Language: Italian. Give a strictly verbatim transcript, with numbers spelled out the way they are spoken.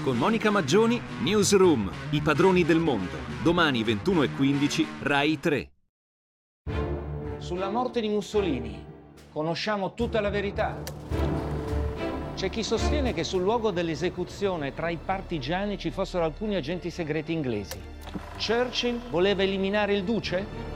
Con Monica Maggioni, Newsroom, i padroni del mondo. Domani ventuno e quindici, Rai tre. Sulla morte di Mussolini conosciamo tutta la verità. C'è chi sostiene che sul luogo dell'esecuzione tra i partigiani ci fossero alcuni agenti segreti inglesi. Churchill voleva eliminare il duce?